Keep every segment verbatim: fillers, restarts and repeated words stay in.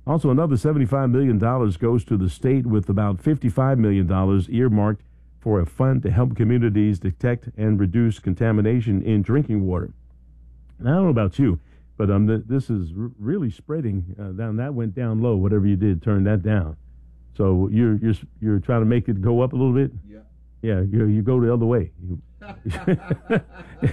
Also, another seventy-five million dollars goes to the state, with about fifty-five million dollars earmarked for a fund to help communities detect and reduce contamination in drinking water. And I don't know about you, but um, th- this is r- really spreading uh, down. That went down low. Whatever you did, turn that down. So you're you're you're trying to make it go up a little bit. Yeah. Yeah. You you go the other way. The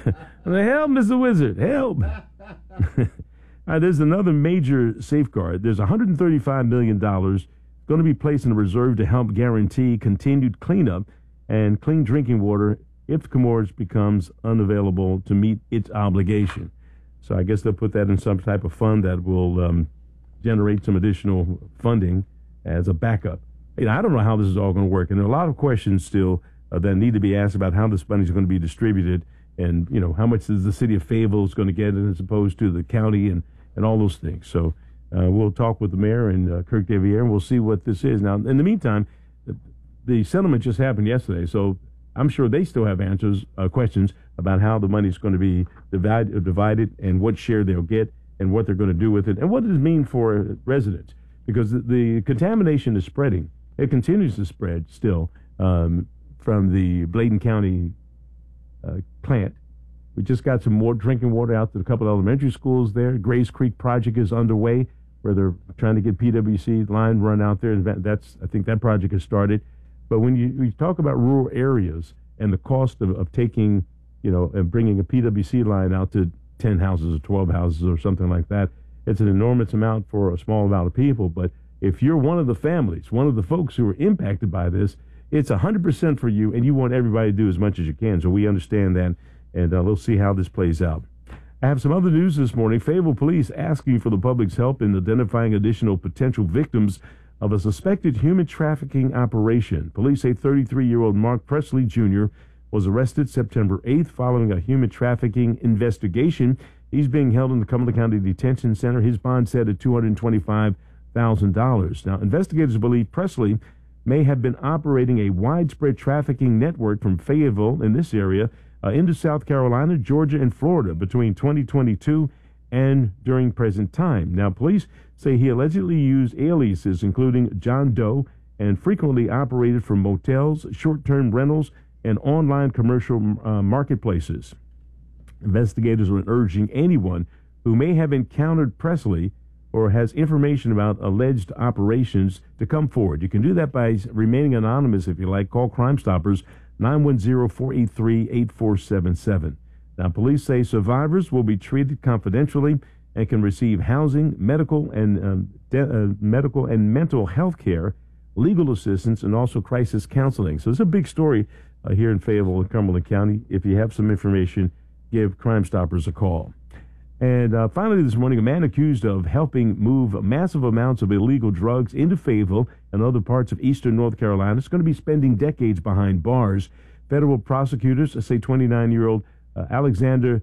help, Mister Wizard, help. All right, there's another major safeguard. There's one hundred thirty-five million dollars going to be placed in a reserve to help guarantee continued cleanup and clean drinking water if Chemours becomes unavailable to meet its obligation. So I guess they'll put that in some type of fund that will um, generate some additional funding as a backup. You know, I don't know how this is all going to work, and there are a lot of questions still uh, that need to be asked about how this money is going to be distributed, and you know, how much is the city of Fayetteville is going to get as opposed to the county, and, and all those things. So uh, we'll talk with the mayor and uh, Kirk Deviere, and we'll see what this is. Now, in the meantime, the, the settlement just happened yesterday, so I'm sure they still have answers, uh, questions about how the money is going to be divide, divided and what share they'll get and what they're going to do with it and what does it mean for residents, because the, the contamination is spreading. It continues to spread still um, from the Bladen County uh, plant. We just got some more drinking water out to a couple of elementary schools there. Grays Creek project is underway, where they're trying to get P W C line run out there. That's, I think that project has started. But when you, you talk about rural areas and the cost of, of taking, you know, and bringing a P W C line out to ten houses or twelve houses or something like that, it's an enormous amount for a small amount of people. But if you're one of the families, one of the folks who are impacted by this, it's one hundred percent for you, and you want everybody to do as much as you can. So we understand that, and uh, we'll see how this plays out. I have some other news this morning. Fayetteville police asking for the public's help in identifying additional potential victims of a suspected human trafficking operation. Police say thirty-three-year-old Mark Presley Junior was arrested September eighth following a human trafficking investigation. He's being held in the Cumberland County Detention Center. His bond set at two hundred twenty-five thousand dollars. Now, investigators believe Presley may have been operating a widespread trafficking network from Fayetteville in this area uh, into South Carolina, Georgia, and Florida between twenty twenty-two and during present time. Now, police say he allegedly used aliases including John Doe and frequently operated from motels, short-term rentals, and online commercial uh, marketplaces. Investigators are urging anyone who may have encountered Presley or has information about alleged operations to come forward. You can do that by remaining anonymous if you like. Call Crime Stoppers, nine one zero, four eight three, eight four seven seven. Now, police say survivors will be treated confidentially and can receive housing, medical and um, de- uh, medical and mental health care, legal assistance, and also crisis counseling. So it's a big story uh, here in Fayetteville and Cumberland County. If you have some information, give Crime Stoppers a call. And uh, finally this morning, a man accused of helping move massive amounts of illegal drugs into Fayetteville and other parts of eastern North Carolina is going to be spending decades behind bars. Federal prosecutors say twenty-nine-year-old uh, Alexander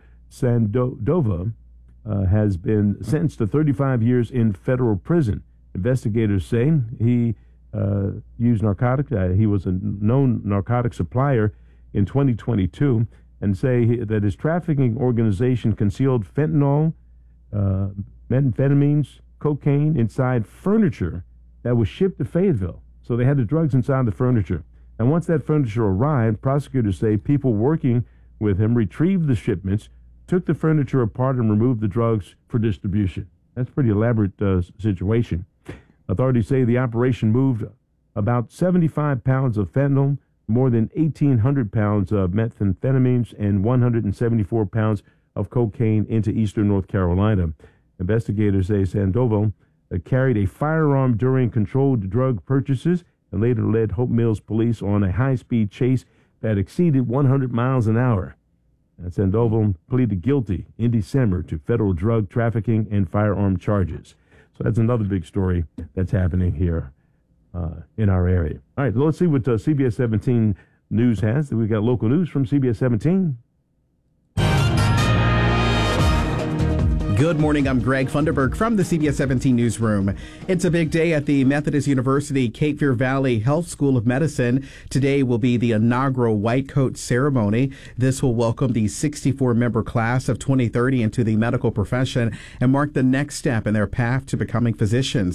Sandova uh, has been sentenced to thirty-five years in federal prison. Investigators say he uh, used narcotics. Uh, he was a known narcotic supplier in twenty twenty-two. And say he, that his trafficking organization concealed fentanyl, uh, methamphetamines, cocaine inside furniture that was shipped to Fayetteville. So they had the drugs inside the furniture. And once that furniture arrived, prosecutors say people working with him retrieved the shipments, took the furniture apart, and removed the drugs for distribution. That's a pretty elaborate uh, situation. Authorities say the operation moved about seventy-five pounds of fentanyl, more than eighteen hundred pounds of methamphetamines, and one hundred seventy-four pounds of cocaine into eastern North Carolina. Investigators say Sandoval uh, carried a firearm during controlled drug purchases and later led Hope Mills police on a high-speed chase that exceeded one hundred miles an hour. And Sandoval pleaded guilty in December to federal drug trafficking and firearm charges. So that's another big story that's happening here Uh, in our area. All right, let's see what uh, C B S seventeen News has. We've got local news from C B S seventeen. Good morning. I'm Greg Funderburg from the C B S seventeen Newsroom. It's a big day at the Methodist University Cape Fear Valley Health School of Medicine. Today will be the inaugural White Coat ceremony. This will welcome the sixty-four member class of twenty thirty into the medical profession and mark the next step in their path to becoming physicians.